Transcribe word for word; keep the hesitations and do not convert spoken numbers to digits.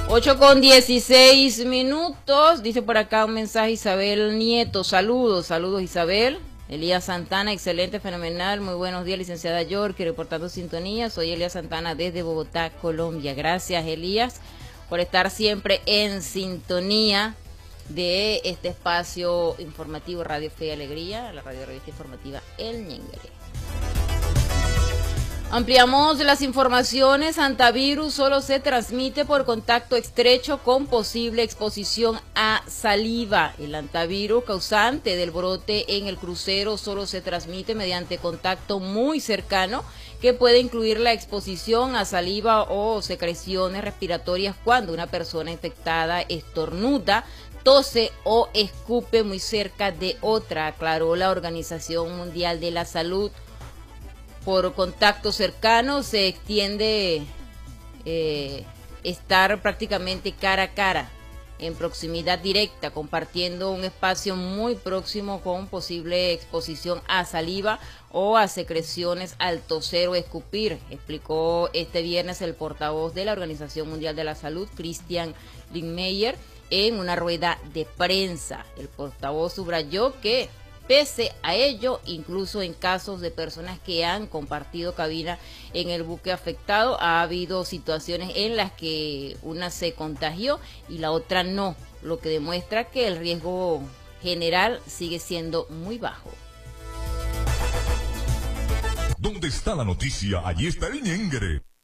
ocho con dieciséis minutos, dice por acá un mensaje Isabel Nieto, saludos, saludos Isabel. Elías Santana, excelente, fenomenal, muy buenos días licenciada York, reportando sintonía, soy Elías Santana desde Bogotá, Colombia. Gracias Elías por estar siempre en sintonía de este espacio informativo Radio Fe y Alegría, la radio revista informativa El Ñenguere. Ampliamos las informaciones. Antivirus solo se transmite por contacto estrecho con posible exposición a saliva. El antivirus causante del brote en el crucero solo se transmite mediante contacto muy cercano, que puede incluir la exposición a saliva o secreciones respiratorias cuando una persona infectada estornuda, tose o escupe muy cerca de otra, aclaró la Organización Mundial de la Salud. Por contacto cercano se extiende eh, estar prácticamente cara a cara, en proximidad directa, compartiendo un espacio muy próximo con posible exposición a saliva o a secreciones al toser o escupir, explicó este viernes el portavoz de la Organización Mundial de la Salud, Christian Lindmeier, en una rueda de prensa. El portavoz subrayó que pese a ello, incluso en casos de personas que han compartido cabina en el buque afectado, ha habido situaciones en las que una se contagió y la otra no, lo que demuestra que el riesgo general sigue siendo muy bajo. ¿Dónde está la noticia? Allí está el Ñenguere.